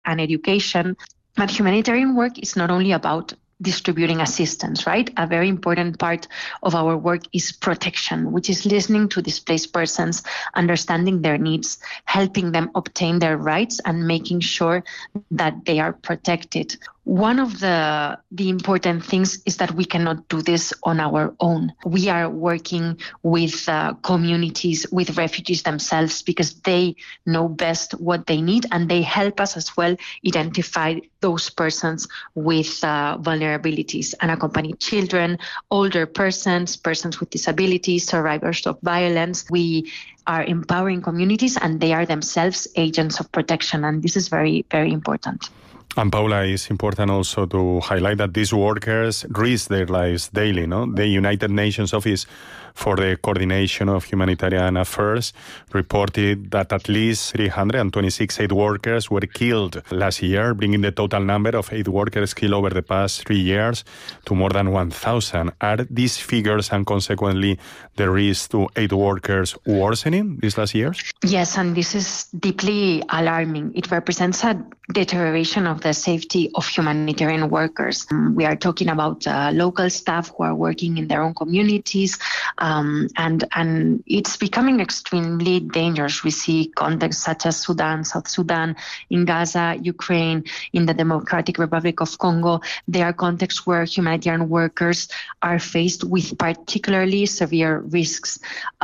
and education. But humanitarian work is not only about distributing assistance, right? A very important part of our work is protection, which is listening to displaced persons, understanding their needs, helping them obtain their rights, and making sure that they are protected. One of the important things is that we cannot do this on our own. We are working with communities, with refugees themselves, because they know best what they need, and they help us as well identify those persons with vulnerabilities, unaccompanied children, older persons, persons with disabilities, survivors of violence. We are empowering communities, and they are themselves agents of protection, and this is very, very important. And Paula, it's important also to highlight that these workers risk their lives daily, no? The United Nations Office for the Coordination of Humanitarian Affairs reported that at least 326 aid workers were killed last year, bringing the total number of aid workers killed over the past 3 years to more than 1,000. Are these figures and consequently the risk to aid workers worsening these last years? Yes, and this is deeply alarming. It represents a deterioration of the safety of humanitarian workers. We are talking about local staff who are working in their own communities, and it's becoming extremely dangerous. We see contexts such as Sudan, South Sudan, in Gaza, Ukraine, in the Democratic Republic of Congo. There are contexts where humanitarian workers are faced with particularly severe risks.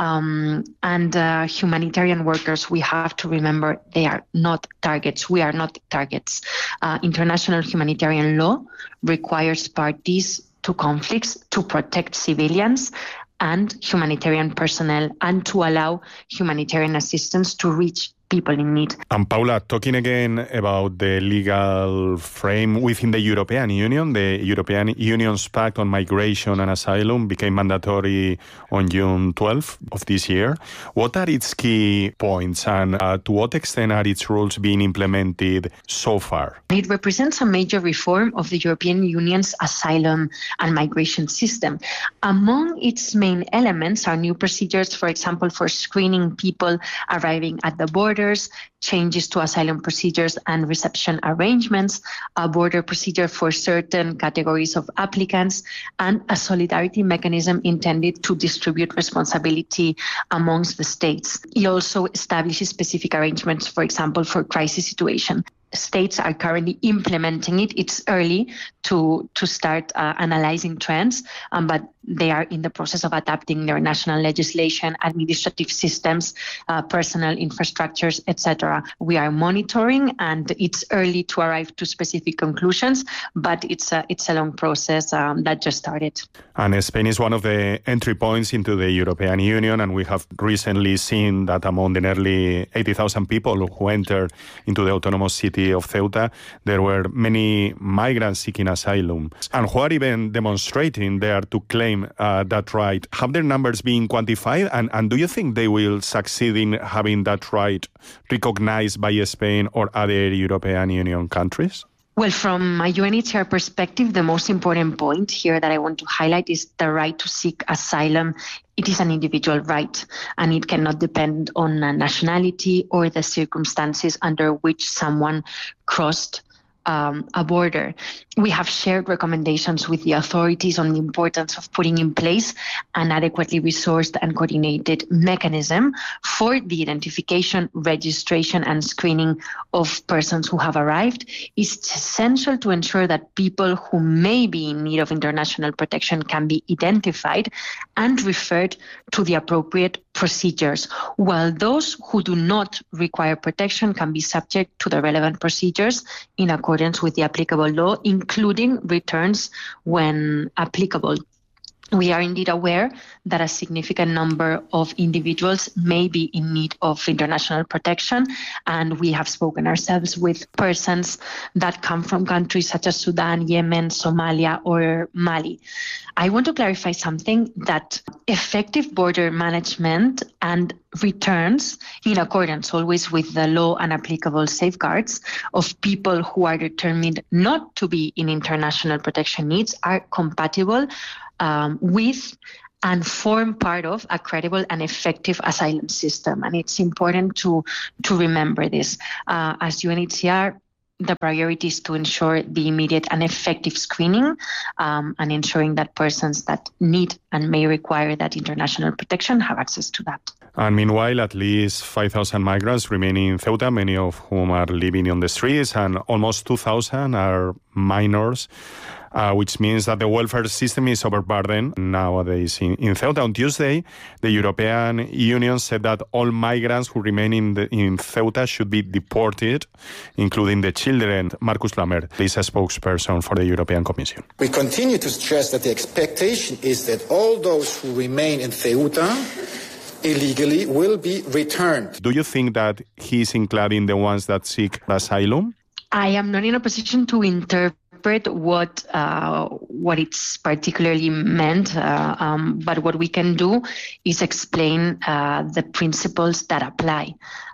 And humanitarian workers, we have to remember, they are not targets. We are not targets. International humanitarian law requires parties to conflicts to protect civilians and humanitarian personnel, and to allow humanitarian assistance to reach people in need. And Paula, talking again about the legal frame within the European Union, the European Union's Pact on Migration and Asylum became mandatory on June 12th of this year. What are its key points, and to what extent are its rules being implemented so far? It represents a major reform of the European Union's asylum and migration system. Among its main elements are new procedures, for example, for screening people arriving at the border, changes to asylum procedures and reception arrangements, a border procedure for certain categories of applicants, and a solidarity mechanism intended to distribute responsibility amongst the states. It also establishes specific arrangements, for example, for crisis situation. States are currently implementing it. It's early to start analyzing trends, but they are in the process of adapting their national legislation, administrative systems, personal infrastructures, etc. We are monitoring, and it's early to arrive to specific conclusions, but it's a long process that just started. And Spain is one of the entry points into the European Union, and we have recently seen that among the nearly 80,000 people who entered into the autonomous city of Ceuta, there were many migrants seeking asylum, and who are even demonstrating there to claim that right. Have their numbers been quantified, and do you think they will succeed in having that right recognized by Spain or other European Union countries? Well, from a UNHCR perspective, the most important point here that I want to highlight is the right to seek asylum. It is an individual right, and it cannot depend on a nationality or the circumstances under which someone crossed a border. We have shared recommendations with the authorities on the importance of putting in place an adequately resourced and coordinated mechanism for the identification, registration, and screening of persons who have arrived. It's essential to ensure that people who may be in need of international protection can be identified and referred to the appropriate procedures, while those who do not require protection can be subject to the relevant procedures in accordance with the applicable law, including returns when applicable. We are indeed aware that a significant number of individuals may be in need of international protection, and we have spoken ourselves with persons that come from countries such as Sudan, Yemen, Somalia, or Mali. I want to clarify something, that effective border management and returns, in accordance always with the law and applicable safeguards of people who are determined not to be in international protection needs, are compatible with and form part of a credible and effective asylum system. And it's important to remember this. As UNHCR, the priority is to ensure the immediate and effective screening and ensuring that persons that need and may require that international protection have access to that. And meanwhile, at least 5,000 migrants remain in Ceuta, many of whom are living on the streets, and almost 2,000 are minors, which means that the welfare system is overburdened nowadays in Ceuta. On Tuesday, the European Union said that all migrants who remain in Ceuta should be deported, including the children. Marcus Lammert is a spokesperson for the European Commission. We continue to stress that the expectation is that all those who remain in Ceuta illegally will be returned. Do you think that he's including the ones that seek asylum? I am not in a position to interpret what it's particularly meant, but what we can do is explain the principles that apply.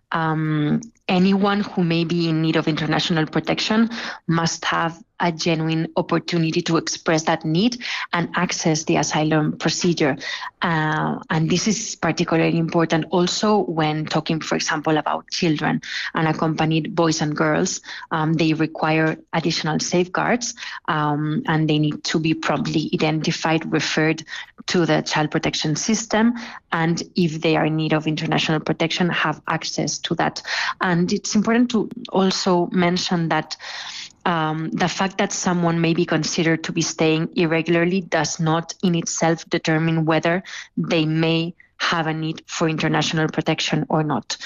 Anyone who may be in need of international protection must have a genuine opportunity to express that need and access the asylum procedure. And this is particularly important also when talking, for example, about children, unaccompanied boys and girls. They require additional safeguards and they need to be promptly identified, referred to the child protection system, and if they are in need of international protection, have access to that. And it's important to also mention that the fact that someone may be considered to be staying irregularly does not in itself determine whether they may have a need for international protection or not.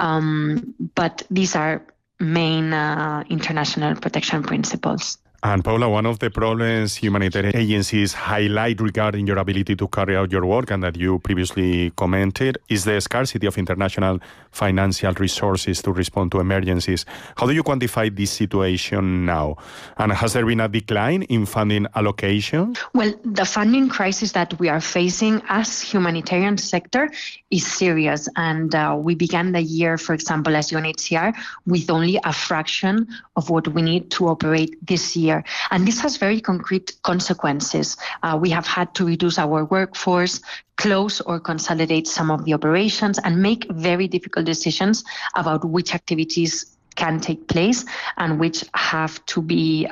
But these are main international protection principles. And Paula, one of the problems humanitarian agencies highlight regarding your ability to carry out your work, and that you previously commented, is the scarcity of international financial resources to respond to emergencies. How do you quantify this situation now? And has there been a decline in funding allocation? Well, the funding crisis that we are facing as humanitarian sector is serious. And we began the year, for example, as UNHCR, with only a fraction of what we need to operate this year. And this has very concrete consequences. We have had to reduce our workforce, close or consolidate some of the operations, and make very difficult decisions about which activities can take place and which have to be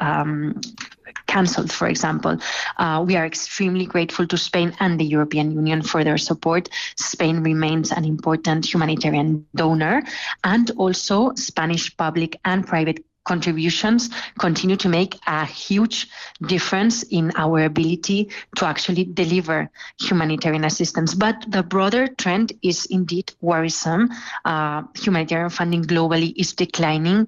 cancelled, for example. We are extremely grateful to Spain and the European Union for their support. Spain remains an important humanitarian donor, and also Spanish public and private contributions continue to make a huge difference in our ability to actually deliver humanitarian assistance. But the broader trend is indeed worrisome. Humanitarian funding globally is declining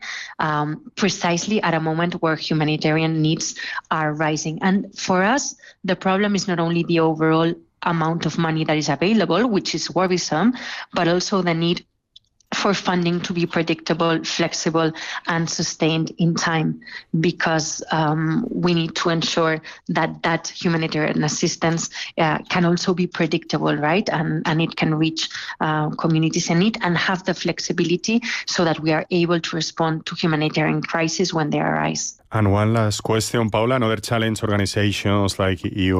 precisely at a moment where humanitarian needs are rising. And for us, the problem is not only the overall amount of money that is available, which is worrisome, but also the need for funding to be predictable, flexible, and sustained in time, because we need to ensure that humanitarian assistance can also be predictable, right? And it can reach communities in need and have the flexibility so that we are able to respond to humanitarian crises when they arise. And one last question, Paula. Another challenge organizations like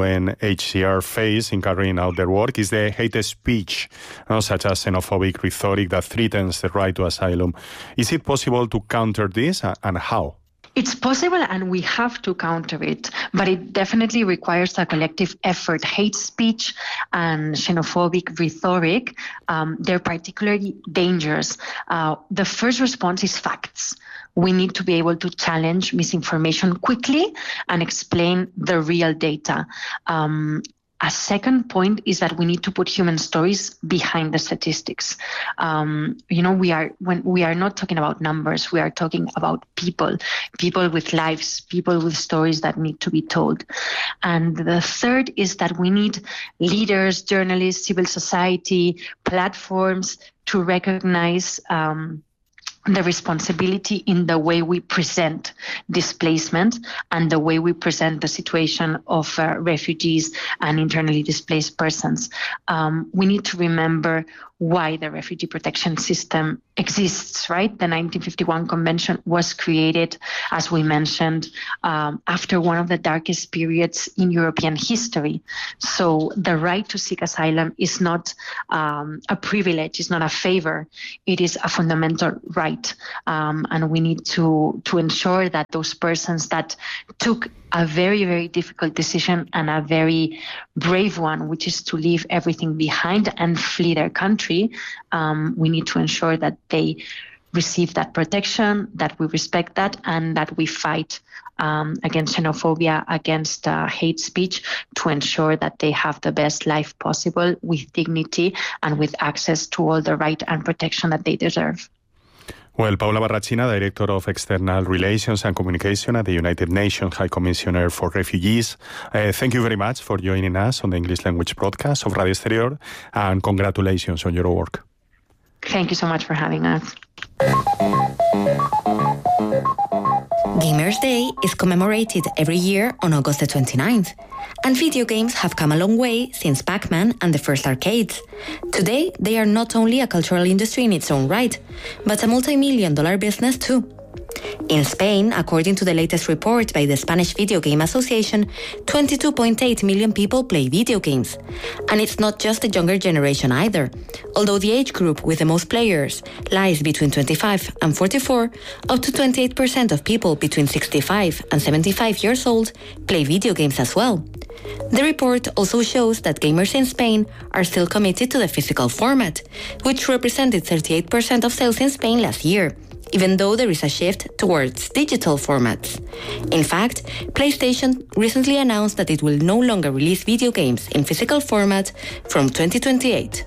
UNHCR face in carrying out their work is the hate speech, such as xenophobic rhetoric that threatens the right to asylum. Is it possible to counter this, and how? It's possible, and we have to counter it, but it definitely requires a collective effort. Hate speech and xenophobic rhetoric, they're particularly dangerous. The first response is facts. We need to be able to challenge misinformation quickly and explain the real data. A second point is that we need to put human stories behind the statistics. When we are not talking about numbers, we are talking about people with lives, people with stories that need to be told. And the third is that we need leaders, journalists, civil society, platforms to recognize the responsibility in the way we present displacement and the way we present the situation of refugees and internally displaced persons. We need to remember why the refugee protection system exists, right? The 1951 Convention was created, as we mentioned, after one of the darkest periods in European history. So the right to seek asylum is not a privilege, it's not a favor, it is a fundamental right. And we need to ensure that those persons that took a very, very difficult decision and a very brave one, which is to leave everything behind and flee their country, we need to ensure that they receive that protection, that we respect that, and that we fight against xenophobia, against hate speech, to ensure that they have the best life possible with dignity and with access to all the right and protection that they deserve. Well, Paula Barrachina, Director of External Relations and Communication at the United Nations High Commissioner for Refugees, thank you very much for joining us on the English language broadcast of Radio Exterior, and congratulations on your work. Thank you so much for having us. Gamers' Day is commemorated every year on August the 29th, and video games have come a long way since Pac-Man and the first arcades. Today, they are not only a cultural industry in its own right, but a multi-million-dollar business too. In Spain, according to the latest report by the Spanish Video Game Association, 22.8 million people play video games. And it's not just the younger generation either. Although the age group with the most players lies between 25 and 44, up to 28% of people between 65 and 75 years old play video games as well. The report also shows that gamers in Spain are still committed to the physical format, which represented 38% of sales in Spain last year, even though there is a shift towards digital formats. In fact, PlayStation recently announced that it will no longer release video games in physical format from 2028.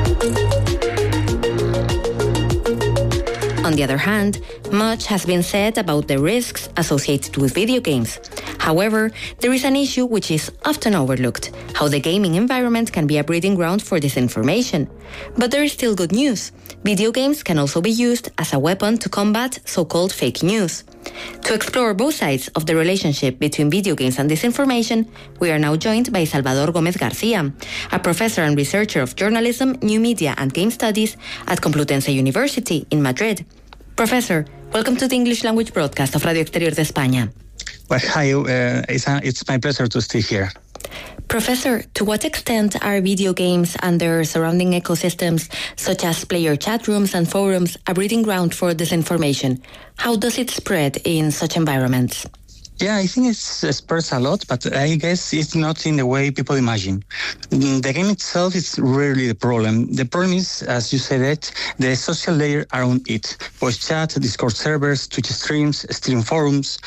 On the other hand, much has been said about the risks associated with video games. However, there is an issue which is often overlooked: how the gaming environment can be a breeding ground for disinformation. But there is still good news. Video games can also be used as a weapon to combat so-called fake news. To explore both sides of the relationship between video games and disinformation, we are now joined by Salvador Gómez García, a professor and researcher of journalism, new media and game studies at Complutense University in Madrid. Professor, welcome to the English language broadcast of Radio Exterior de España. Well, hi, it's my pleasure to stay here. Professor, to what extent are video games and their surrounding ecosystems, such as player chat rooms and forums, a breeding ground for disinformation? How does it spread in such environments? Yeah, I think it spreads a lot, but I guess it's not in the way people imagine. The game itself is rarely the problem. The problem is, as you said it, the social layer around it. Voice chat, Discord servers, Twitch streams, Steam forums.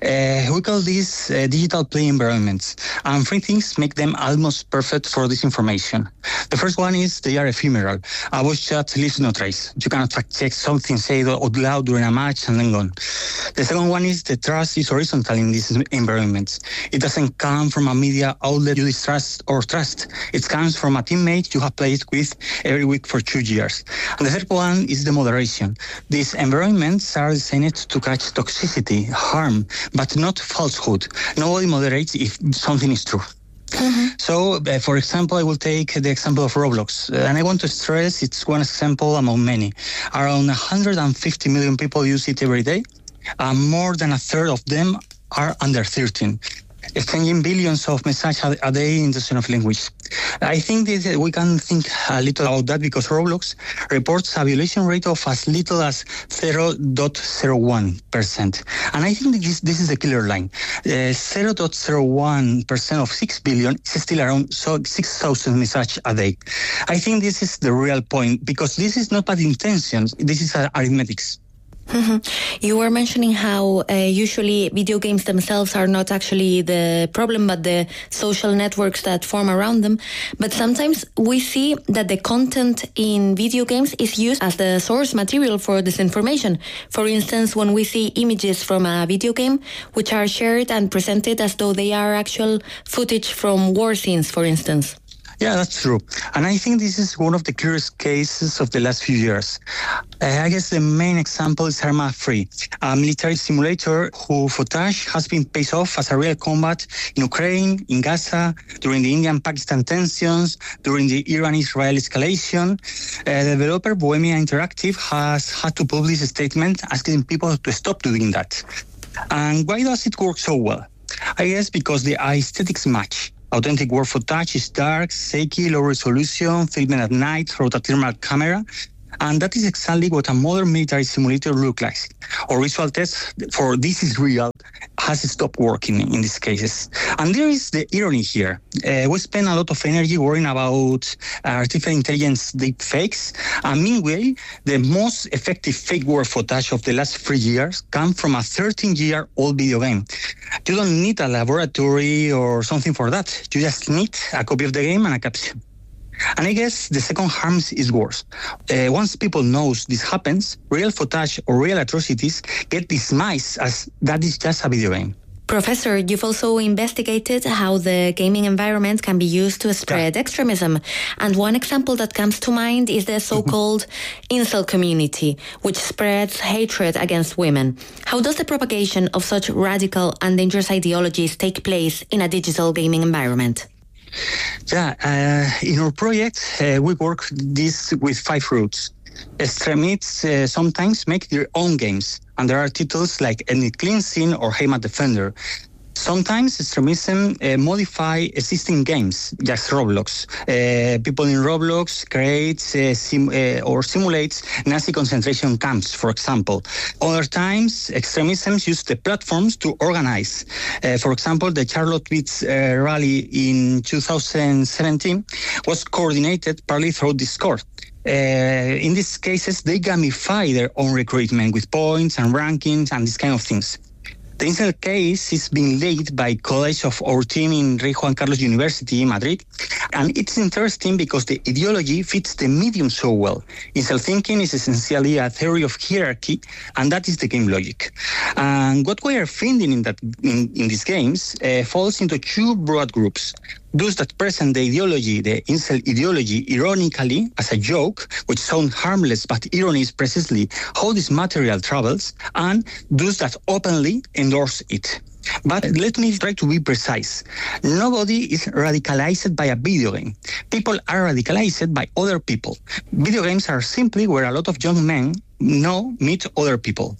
We call these digital play environments. And three things make them almost perfect for disinformation. The first one is they are ephemeral. A voice chat leaves no trace. You cannot fact check something said out loud during a match and then gone. The second one is the trust is horizontal in these environments. It doesn't come from a media outlet you distrust or trust. It comes from a teammate you have played with every week for 2 years. And the third one is the moderation. These environments are designed to catch toxicity, harm, but not falsehood. Nobody moderates if something is true. Mm-hmm. So, for example, I will take the example of Roblox. And I want to stress it's one example among many. Around 150 million people use it every day. More than a third of them are under 13, exchanging billions of messages a day in the xenoph language. I think that we can think a little about that because Roblox reports a violation rate of as little as 0.01%. And I think this is the killer line. 0.01% of 6 billion is still around 6,000 messages a day. I think this is the real point because this is not bad intentions. This is arithmetics. Mm-hmm. You were mentioning how usually video games themselves are not actually the problem, but the social networks that form around them. But sometimes we see that the content in video games is used as the source material for disinformation. For instance, when we see images from a video game, which are shared and presented as though they are actual footage from war scenes, for instance. Yeah, that's true. And I think this is one of the clearest cases of the last few years. I guess the main example is Arma Free, a military simulator whose footage has been paid off as a real combat in Ukraine, in Gaza, during the Indian-Pakistan tensions, during the Iran-Israel escalation. The developer Bohemia Interactive has had to publish a statement asking people to stop doing that. And why does it work so well? I guess because the aesthetics match. Authentic war footage is dark, shaky, low resolution, filmed at night through a thermal camera. And that is exactly what a modern military simulator looks like. Our visual test for this is real has stopped working in these cases. And there is the irony here. We spend a lot of energy worrying about artificial intelligence deep fakes. And meanwhile, the most effective fake war footage of the last 3 years come from a 13-year-old video game. You don't need a laboratory or something for that. You just need a copy of the game and a caption. And I guess the second harm is worse. Once people know this happens, real footage or real atrocities get dismissed as that is just a video game. Professor, you've also investigated how the gaming environment can be used to spread extremism. And one example that comes to mind is the so-called incel community, which spreads hatred against women. How does the propagation of such radical and dangerous ideologies take place in a digital gaming environment? Yeah, in our project, we work this with 5 routes. Extremists sometimes make their own games, and there are titles like Ethnic Cleansing or Heimat Defender. Sometimes extremism modify existing games, just Roblox. People in Roblox create or simulate Nazi concentration camps, for example. Other times, extremism use the platforms to organize. For example, the Charlottesville rally in 2017 was coordinated partly through Discord. In these cases, they gamify their own recruitment with points and rankings and these kind of things. The incel case is being led by college of our team in Rey Juan Carlos University in Madrid. And it's interesting because the ideology fits the medium so well. Incel thinking is essentially a theory of hierarchy, and that is the game logic. And what we are finding in these games falls into 2 broad groups. Those that present the ideology, the incel ideology, ironically as a joke, which sound harmless, but irony is precisely how this material travels, and those that openly endorse it. But let me try to be precise. Nobody is radicalized by a video game. People are radicalized by other people. Video games are simply where a lot of young men meet other people.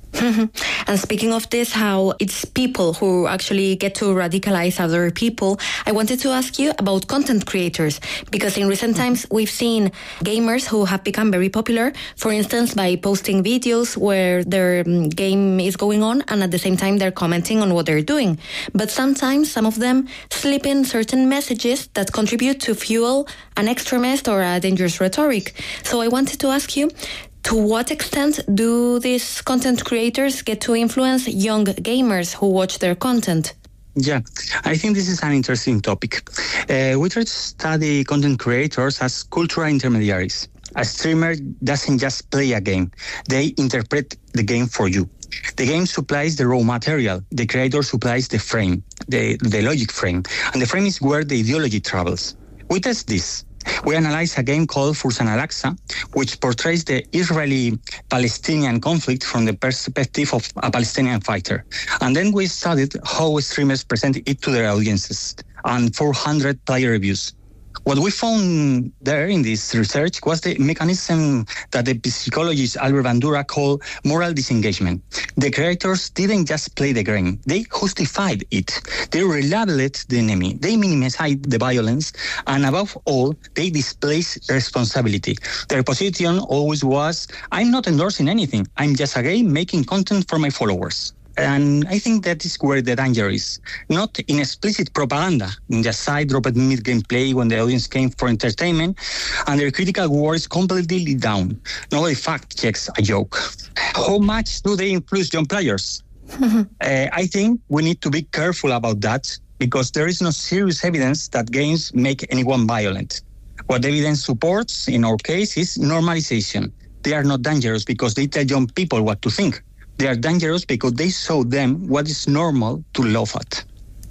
And speaking of this, how it's people who actually get to radicalize other people, I wanted to ask you about content creators, because in recent times we've seen gamers who have become very popular, for instance, by posting videos where their game is going on and at the same time they're commenting on what they're doing. But sometimes some of them slip in certain messages that contribute to fuel an extremist or a dangerous rhetoric. So I wanted to ask you, to what extent do these content creators get to influence young gamers who watch their content? Yeah, I think this is an interesting topic. We try to study content creators as cultural intermediaries. A streamer doesn't just play a game, they interpret the game for you. The game supplies the raw material, the creator supplies the frame, the logic frame, and the frame is where the ideology travels. We test this. We analyze a game called Fursan Al-Aqsa, which portrays the Israeli-Palestinian conflict from the perspective of a Palestinian fighter. And then we studied how streamers present it to their audiences, and 400 player reviews. What we found there in this research was the mechanism that the psychologist Albert Bandura called moral disengagement. The creators didn't just play the game, they justified it. They relabeled the enemy, they minimized the violence, and above all, they displaced responsibility. Their position always was, I'm not endorsing anything, I'm just a game making content for my followers. And I think that is where the danger is. Not in explicit propaganda, in just side-dropped mid-gameplay when the audience came for entertainment, and their critical war is completely down. Nobody fact-checks a joke. How much do they influence young players? I think we need to be careful about that, because there is no serious evidence that games make anyone violent. What evidence supports, in our case, is normalization. They are not dangerous because they tell young people what to think. They are dangerous because they show them what is normal to laugh at.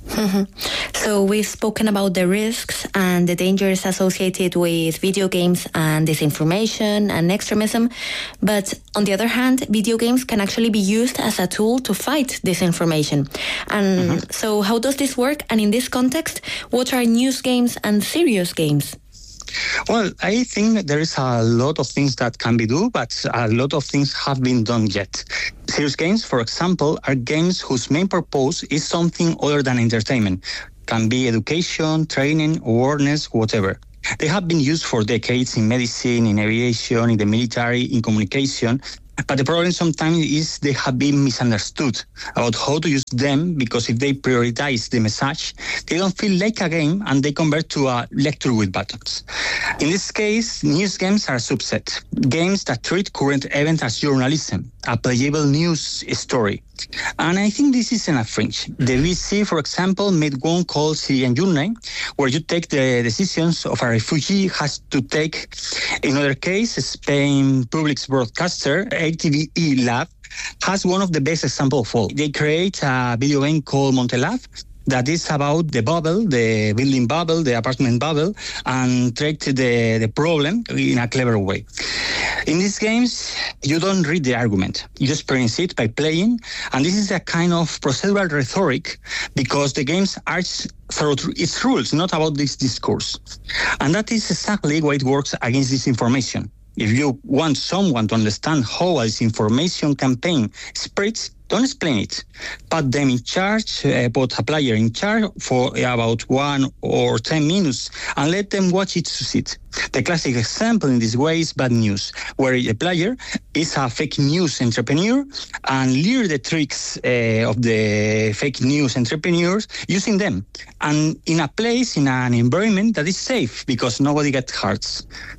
So we've spoken about the risks and the dangers associated with video games and disinformation and extremism. But on the other hand, video games can actually be used as a tool to fight disinformation. And so how does this work? And in this context, what are news games and serious games? Well, I think there is a lot of things that can be done, but a lot of things have been done yet. Serious games, for example, are games whose main purpose is something other than entertainment. Can be education, training, awareness, whatever. They have been used for decades in medicine, in aviation, in the military, in communication. But the problem sometimes is they have been misunderstood about how to use them, because if they prioritize the message, they don't feel like a game and they convert to a lecture with buttons. In this case, news games are a subset. Games that treat current events as journalism, a playable news story. And I think this is enough fringe. The BBC, for example, made one called Syrian Journey, where you take the decisions of a refugee has to take. In other case, Spain Public's broadcaster, ATVE Lab, has one of the best examples of all. They create a video game called Montelab that is about the bubble, the building bubble, the apartment bubble, and treat the problem in a clever way. In these games, you don't read the argument. You experience it by playing, and this is a kind of procedural rhetoric because the games are through its rules, not about this discourse. And that is exactly why it works against disinformation. If you want someone to understand how a disinformation campaign spreads, don't explain it. Put them in charge, put a player in charge for about 1 or 10 minutes and let them watch it succeed. The classic example in this way is Bad News, where a player is a fake news entrepreneur and learn the tricks of the fake news entrepreneurs using them. And in a place, in an environment that is safe because nobody gets hurt.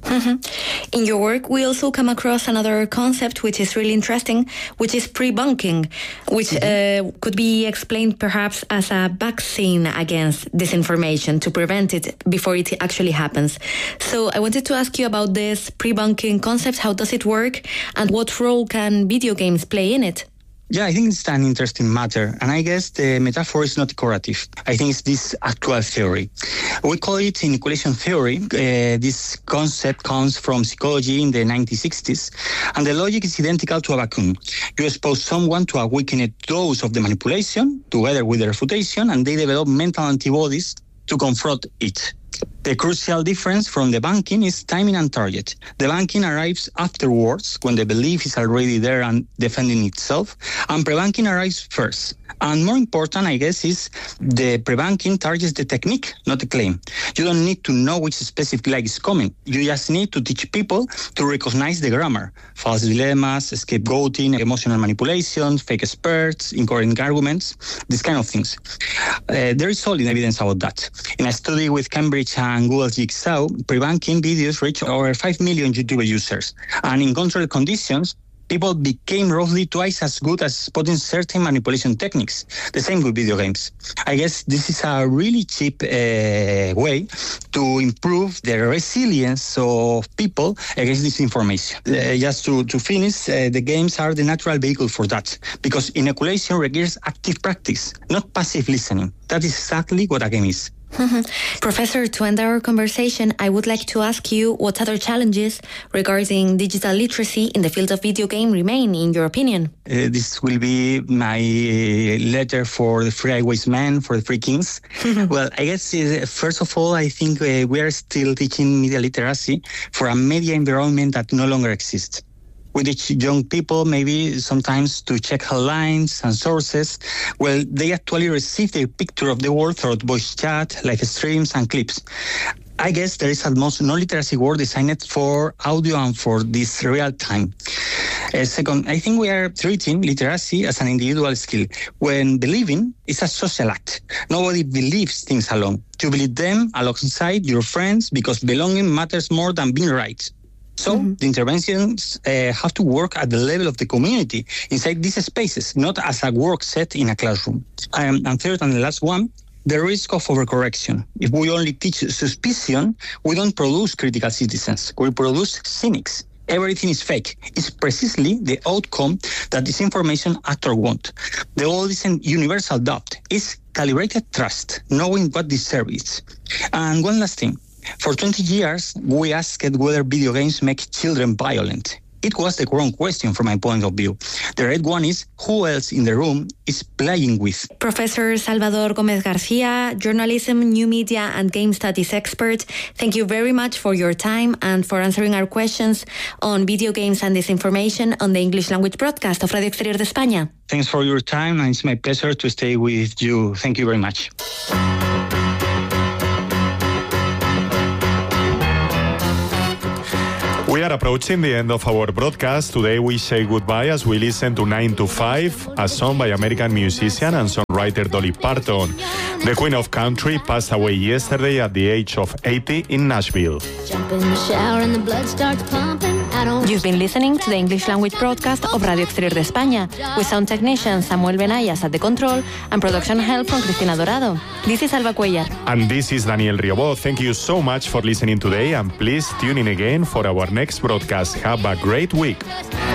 In your work, we also come across another concept which is really interesting, which is pre-bunking, which could be explained perhaps as a vaccine against disinformation to prevent it before it actually happens. So I wanted to ask you about this pre-bunking concept. How does it work? And what role can video games play in it? Yeah, I think it's an interesting matter. And I guess the metaphor is not decorative. I think it's this actual theory. We call it inoculation theory. This concept comes from psychology in the 1960s. And the logic is identical to a vaccine. You expose someone to a weakened dose of the manipulation, together with the refutation, and they develop mental antibodies to confront it. The crucial difference from the banking is timing and target. The banking arrives afterwards, when the belief is already there and defending itself, and pre-banking arrives first. And more important, I guess, is the pre-banking targets the technique, not the claim. You don't need to know which specific lie is coming. You just need to teach people to recognize the grammar. False dilemmas, scapegoating, emotional manipulation, fake experts, incorrect arguments, these kind of things. There is solid evidence about that. In a study with Cambridge and Google Jigsaw, pre-banking videos reached over 5 million YouTube users. And in controlled conditions, people became roughly twice as good at spotting certain manipulation techniques. The same with video games. I guess this is a really cheap way to improve the resilience of people against disinformation. Just to finish, the games are the natural vehicle for that, because inoculation requires active practice, not passive listening. That is exactly what a game is. Professor, to end our conversation, I would like to ask you what other challenges regarding digital literacy in the field of video game remain, in your opinion? This will be my letter for the Free Highways Men, for the Free Kings. Well, I guess, first of all, I think we are still teaching media literacy for a media environment that no longer exists. We teach young people maybe sometimes to check headlines and sources. Well, they actually receive the picture of the world through voice chat, live streams, and clips. I guess there is almost no literacy word designed for audio and for this real time. Second, I think we are treating literacy as an individual skill, when believing is a social act. Nobody believes things alone. You believe them alongside your friends because belonging matters more than being right. So the interventions have to work at the level of the community inside these spaces, not as a work set in a classroom. And third and the last one, the risk of overcorrection. If we only teach suspicion, we don't produce critical citizens. We produce cynics. Everything is fake. It's precisely the outcome that disinformation actors want. The goal isn't universal doubt. It's calibrated trust, knowing what deserves it. And one last thing. For 20 years, we asked whether video games make children violent. It was the wrong question from my point of view. The right one is, who else in the room is playing with? Professor Salvador Gómez Garcia, journalism, new media and game studies expert, thank you very much for your time and for answering our questions on video games and disinformation on the English language broadcast of Radio Exterior de España. Thanks for your time, and it's my pleasure to stay with you. Thank you very much. We are approaching the end of our broadcast. Today we say goodbye as we listen to 9 to 5, a song by American musician and songwriter Dolly Parton. The Queen of Country passed away yesterday at the age of 80 in Nashville. Jump in the shower and the blood starts pumping. You've been listening to the English language broadcast of Radio Exterior de España, with sound technician Samuel Benayas at the control and production help from Cristina Dorado. This is Alba Cuellar. And this is Daniel Riobó. Thank you so much for listening today, and please tune in again for our next broadcast. Have a great week.